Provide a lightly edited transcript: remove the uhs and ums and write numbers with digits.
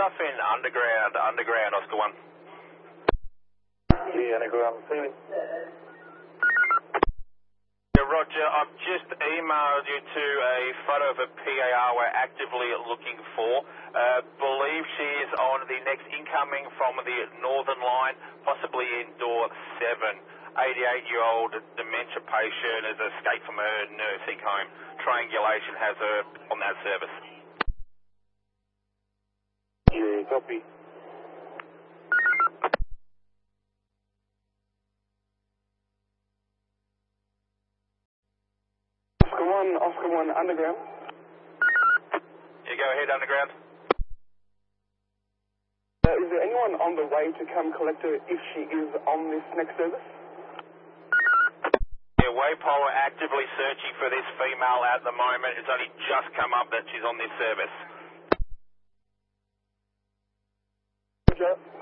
stuff in underground, Oscar 1. Yeah, underground, Sealy. Yeah, Roger, I've just emailed you to a photo of a PAR we're actively looking for. Believe she is on the next incoming from the Northern Line, possibly in door 7. 88-year-old dementia patient has escaped from her nursing home. Triangulation has her on that service. Yeah, copy. Oscar 1, underground. You go ahead, underground. Is there anyone on the way to come collect her if she is on this next service? Yeah, Waypol are actively searching for this female at the moment. It's only just come up that she's on this service. Roger.